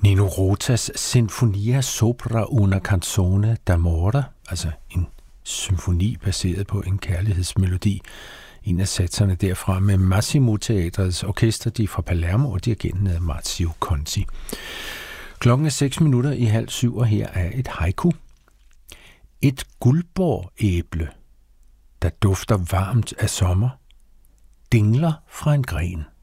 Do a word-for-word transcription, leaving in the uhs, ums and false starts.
Nino Rotas Sinfonia sopra una canzone d'amore, altså en symfoni baseret på en kærlighedsmelodi. En af satserne derfra med Massimo Teatrets orkester, de fra Palermo, og dirigenten Marzio Conti. Klokken er seks minutter i halv syv, og her er et haiku. Et guldborgæble, der dufter varmt af sommer, dingler fra en gren.